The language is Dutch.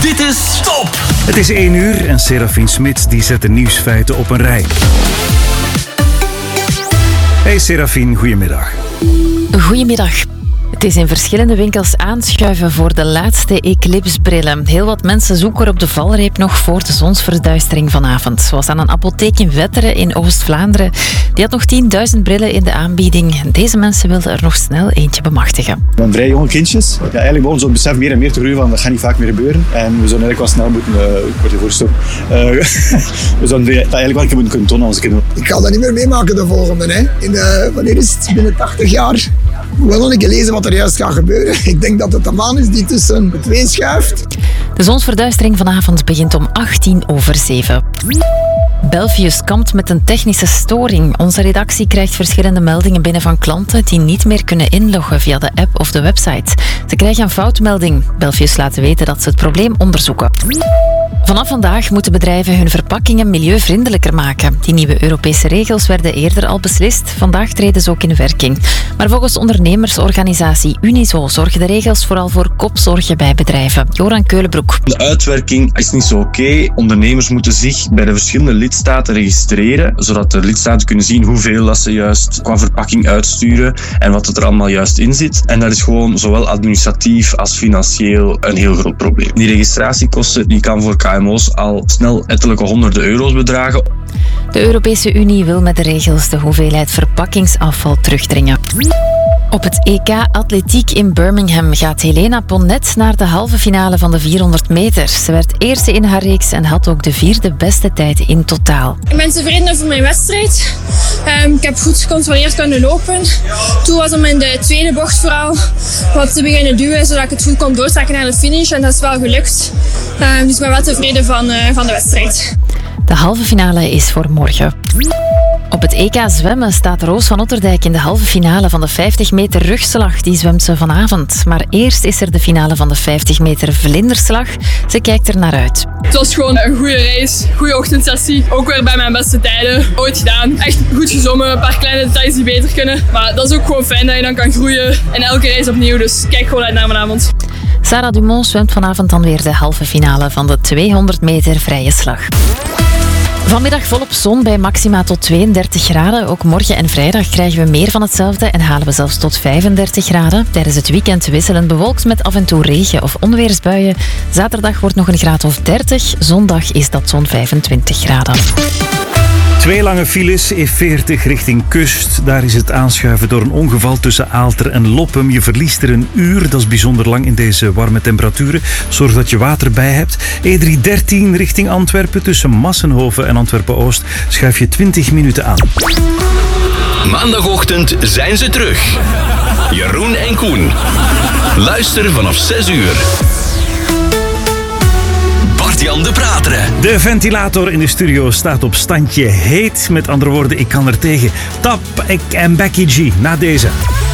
Dit is Top! Het is 1 uur en Serafien Smits die zet de nieuwsfeiten op een rij. Hey Serafien, goedemiddag. Goedemiddag. Het is in verschillende winkels aanschuiven voor de laatste eclipsebrillen. Heel wat mensen zoeken op de valreep nog voor de zonsverduistering vanavond. Zoals aan een apotheek in Wetteren in Oost-Vlaanderen. Die had nog 10.000 brillen in de aanbieding. Deze mensen wilden er nog snel eentje bemachtigen. We zijn vrij jonge kindjes. Ja, eigenlijk begon zo het besef meer en meer te groeien van dat gaat niet vaak meer gebeuren. En we zouden eigenlijk wel snel moeten, ik word je voorstoppen. We zouden dat eigenlijk wel een keer moeten kunnen tonen aan onze kinderen. Ik ga dat niet meer meemaken de volgende. Hè. Wanneer is het? Binnen 80 jaar. Ik wil nog een keer lezen wat er juist gaat gebeuren. Ik denk dat het de maan is die tussen de twee schuift. De zonsverduistering vanavond begint om 7:18. Belfius kampt met een technische storing. Onze redactie krijgt verschillende meldingen binnen van klanten die niet meer kunnen inloggen via de app of de website. Ze krijgen een foutmelding. Belfius laat weten dat ze het probleem onderzoeken. Vanaf vandaag moeten bedrijven hun verpakkingen milieuvriendelijker maken. Die nieuwe Europese regels werden eerder al beslist. Vandaag treden ze ook in werking. Maar volgens ondernemersorganisatie Unizo zorgen de regels vooral voor kopzorgen bij bedrijven. Joran Keulenbroek. De uitwerking is niet zo oké. Ondernemers moeten zich bij de verschillende lidstaten registreren, zodat de lidstaten kunnen zien hoeveel dat ze juist qua verpakking uitsturen en wat het er allemaal juist in zit. En dat is gewoon zowel administratief als financieel een heel groot probleem. Die registratiekosten die kan voor KMO's al snel ettelijke honderden euro's bedragen. De Europese Unie wil met de regels de hoeveelheid verpakkingsafval terugdringen. Op het EK Atletiek in Birmingham gaat Helena Ponnet naar de halve finale van de 400 meter. Ze werd eerste in haar reeks en had ook de 4e beste tijd in totaal. Ik ben tevreden over mijn wedstrijd. Ik heb goed gecontroleerd kunnen lopen. Toen was om in de tweede bocht vooral wat te beginnen duwen, zodat ik het goed kon doortrekken naar de finish. En dat is wel gelukt. Dus ik ben wel tevreden van de wedstrijd. De halve finale is voor morgen. Op het EK zwemmen staat Roos van Otterdijk in de halve finale van de 50 meter rugslag. Die zwemt ze vanavond. Maar eerst is er de finale van de 50 meter vlinderslag. Ze kijkt er naar uit. Het was gewoon een goede race, goede ochtendsessie. Ook weer bij mijn beste tijden ooit gedaan. Echt goed gezwommen, een paar kleine details die beter kunnen. Maar dat is ook gewoon fijn dat je dan kan groeien. En elke race opnieuw, dus kijk gewoon uit naar vanavond. Sarah Dumont zwemt vanavond dan weer de halve finale van de 200 meter vrije slag. Vanmiddag volop zon bij maxima tot 32 graden. Ook morgen en vrijdag krijgen we meer van hetzelfde en halen we zelfs tot 35 graden. Tijdens het weekend wisselend bewolkt met af en toe regen of onweersbuien. Zaterdag wordt nog een graad of 30. Zondag is dat zo'n 25 graden. 2 lange files, E40 richting kust. Daar is het aanschuiven door een ongeval tussen Aalter en Loppem. Je verliest er een uur, dat is bijzonder lang in deze warme temperaturen. Zorg dat je water bij hebt. E313 richting Antwerpen tussen Massenhoven en Antwerpen-Oost schuif je 20 minuten aan. Maandagochtend zijn ze terug. Jeroen en Koen. Luister vanaf 6 uur. Bart-Jan de Prateren. De ventilator in de studio staat op standje heet. Met andere woorden, ik kan er tegen. Tap, ik en Becky G na deze.